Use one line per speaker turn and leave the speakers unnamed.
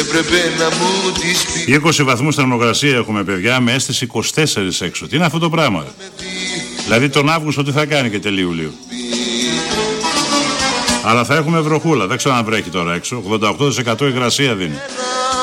έπρεπε να μου τις πει.
20 βαθμούς θερμοκρασία έχουμε, παιδιά, με αίσθηση 24 έξω. Τι είναι αυτό το πράγμα? Δηλαδή τον Αύγουστο τι θα κάνει και τελείου λίγο. Αλλά θα έχουμε βροχούλα, δεν ξέρω αν βρέχει τώρα έξω. 88% υγρασία δίνει.